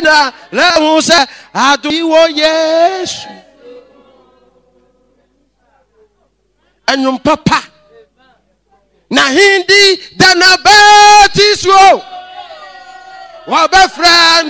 na lehu se aduwo Yesu anyum papa na hindi dana betiswo wa be